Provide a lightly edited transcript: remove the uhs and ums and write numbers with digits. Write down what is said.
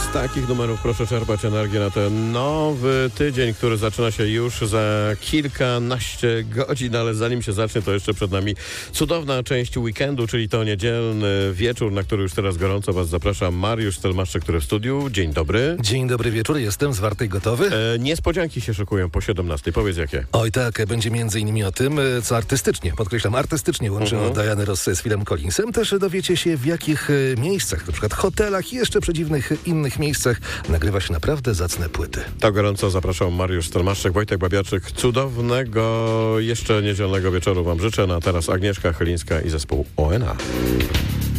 Z takich numerów proszę czerpać energię na ten nowy tydzień, który zaczyna się już za kilkanaście godzin, ale zanim się zacznie, to jeszcze przed nami cudowna część weekendu, czyli to niedzielny wieczór, na który już teraz gorąco Was zapraszam. Mariusz Stelmaszczyk, który w studiu. Dzień dobry. Dzień dobry wieczór, jestem zwarty i gotowy. Niespodzianki się szykują po 17. Powiedz jakie. Oj tak, będzie między innymi o tym, co artystycznie, podkreślam, artystycznie łączyło Dianę Ross z Philem Collinsem. Też dowiecie się, w jakich miejscach, na przykład hotelach i jeszcze przedziwnych innych miejscach nagrywa się naprawdę zacne płyty. Tak gorąco zapraszam Mariusz Stelmaszczyk, Wojtek Babiaczyk. Cudownego jeszcze niedzielnego wieczoru Wam życzę. A teraz Agnieszka Chylińska i zespół ONA.